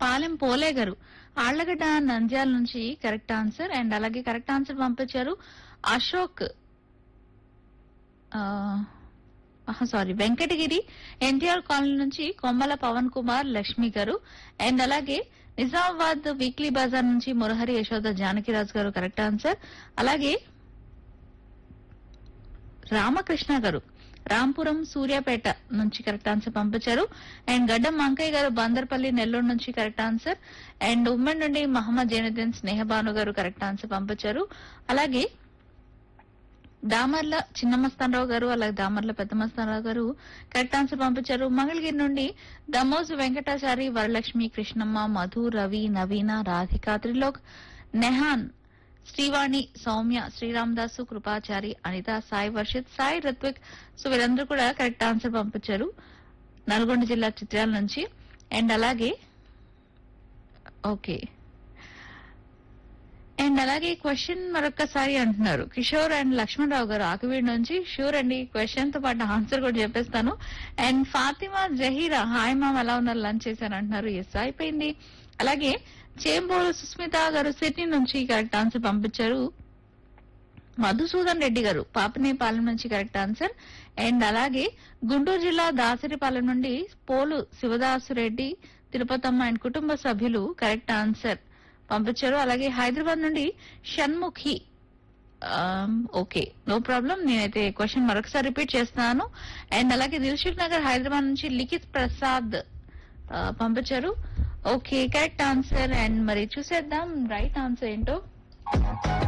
పాలెం పోలే గారు ఆళ్లగడ్డ నంద్యాల నుంచి కరెక్ట్ ఆన్సర్. అండ్ అలాగే కరెక్ట్ ఆన్సర్ పంపించారు అశోక్, సారీ వెంకటగిరి ఎన్టీఆర్ కాలనీ నుంచి కొమ్మల పవన్ కుమార్ లక్ష్మి గారు. అండ్ అలాగే నిజామాబాద్ వీక్లీ బజార్ నుంచి మురహరి యశోద జానకిరాజు గారు కరెక్ట్ ఆన్సర్. అలాగే రామకృష్ణ గారు రాంపురం సూర్యాపేట నుంచి కరెక్ట్ ఆన్సర్ పంపించారు. అండ్ గడ్డం మంకయ్య గారు బందర్పల్లి నెల్లూరు నుంచి కరెక్ట్ ఆన్సర్. అండ్ ఉమ్మడి నుండి మహమ్మద్ జైనుద్దీన్ స్నేహబాను గారు కరెక్ట్ ఆన్సర్ పంపించారు. అలాగే దామర్ల చిన్నమస్తానరావు గారు అలాగే దామర్ల పెద్దమస్తానరావు గారు కరెక్ట్ ఆన్సర్ పంపించారు. మంగళగిరి నుండి దమోజు వెంకటాచారి వరలక్ష్మి కృష్ణమ్మ మధు రవి నవీన రాధిక త్రిలోక్ నెహాన్ శ్రీవాణి సౌమ్య శ్రీరామదాసు కృపాచారి అనిత సాయి వర్షిత్ సాయి రిత్విక్. సో వీరందరూ కూడా కరెక్ట్ ఆన్సర్ పంపించారు నల్గొండ జిల్లా చిత్రాల నుంచి. అండ్ అలాగే ఓకే అండ్ అలాగే క్వశ్చన్ మరొకసారి అంటున్నారు కిషోర్ అండ్ లక్ష్మణరావు గారు ఆకివీడి నుంచి. షూర్ అండి, క్వశ్చన్ తో పాటు ఆన్సర్ కూడా చెప్పేస్తాను. And Fatima Zaheera hi ma'am ఎలా ఉన్నారు లంచ్ చేశారు అంటున్నారు. ఎస్ అయిపోయింది. అలాగే చేంబోలు సుస్మిత గారు సిడ్నీ నుంచి కరెక్ట్ ఆన్సర్ పంపించారు. మధుసూదన్ రెడ్డి గారు పాపనేపాలెం నుంచి కరెక్ట్ ఆన్సర్. అండ్ అలాగే గుంటూరు జిల్లా దాసరిపాలెం నుండి పోలు శివదాసు రెడ్డి తిరుపతమ్మ అండ్ కుటుంబ సభ్యులు కరెక్ట్ ఆన్సర్ పంపించారు. అలాగే హైదరాబాద్ నుండి షణ్ముఖి ఓకే నో ప్రాబ్లం, నేనైతే క్వశ్చన్ మరొకసారి రిపీట్ చేస్తున్నాను. అండ్ అలాగే దిల్సుఖ్ నగర్ హైదరాబాద్ నుంచి లిఖిత్ ప్రసాద్ పంపించారు. Okay correct answer. అండ్ మరి చూసేద్దాం రైట్ ఆన్సర్ ఏంటో.